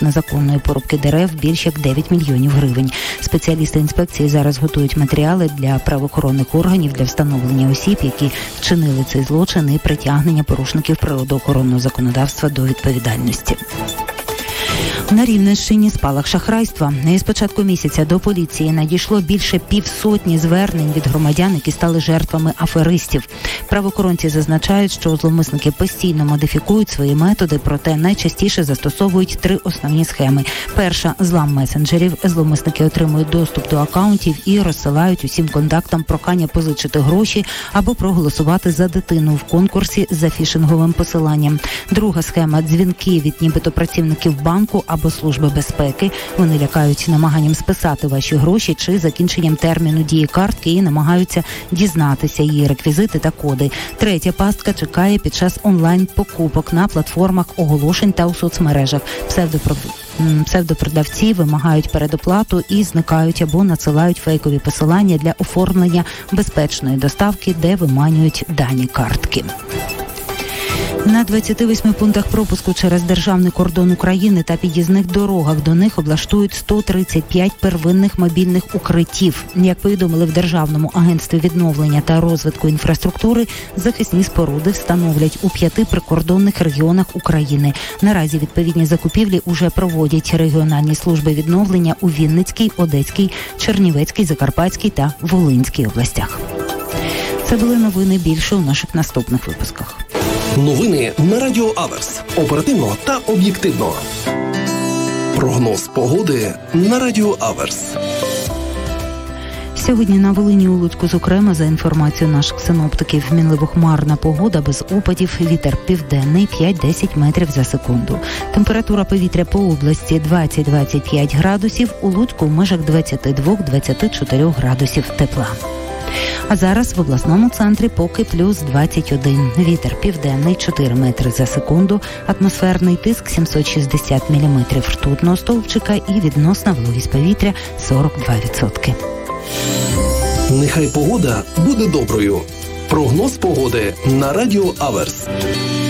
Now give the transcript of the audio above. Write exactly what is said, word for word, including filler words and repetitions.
незаконної порубки дерев більш як дев'ять мільйонів гривень. Спеціалісти інспекції зараз готують матеріали для правоохоронних органів для встановлення осіб, які вчинили цей злочин, і притягнення порушників природоохоронного законодавства до відповідальності. На Рівненщині спалах шахрайства. З початку місяця до поліції надійшло більше півсотні звернень від громадян, які стали жертвами аферистів. Правоохоронці зазначають, що зловмисники постійно модифікують свої методи, проте найчастіше застосовують три основні схеми. Перша – злам месенджерів. Зловмисники отримують доступ до акаунтів і розсилають усім контактам прохання позичити гроші або проголосувати за дитину в конкурсі за фішинговим посиланням. Друга схема – дзвінки від нібито працівників банку або Служби безпеки. Вони лякають намаганням списати ваші гроші чи закінченням терміну дії картки і намагаються дізнатися її реквізити та коди. Третя пастка чекає під час онлайн-покупок на платформах оголошень та у соцмережах. Псевдопро... Псевдопродавці вимагають передоплату і зникають або надсилають фейкові посилання для оформлення безпечної доставки, де виманюють дані картки. На двадцяти восьми пунктах пропуску через державний кордон України та під'їзних дорогах до них облаштують сто тридцять п'ять первинних мобільних укриттів. Як повідомили в Державному агентстві відновлення та розвитку інфраструктури, захисні споруди встановлять у п'яти прикордонних регіонах України. Наразі відповідні закупівлі уже проводять регіональні служби відновлення у Вінницькій, Одеській, Чернівецькій, Закарпатській та Волинській областях. Це були новини, більше у наших наступних випусках. Новини на Радіо Аверс. Оперативно та об'єктивно. Прогноз погоди на Радіо Аверс. Сьогодні на Волині, у Луцьку, зокрема, за інформацією наших синоптиків, мінливо-хмарна погода без опадів, вітер південний п'ять-десять метрів за секунду. Температура повітря по області двадцять-двадцять п'ять градусів, у Луцьку в межах двадцять два-двадцять чотири градусів тепла. А зараз в обласному центрі поки плюс двадцять один. Вітер південний чотири метри за секунду, атмосферний тиск сімсот шістдесят міліметрів ртутного стовпчика і відносна вологість повітря сорок два відсотки. Нехай погода буде доброю. Прогноз погоди на Радіо Аверс.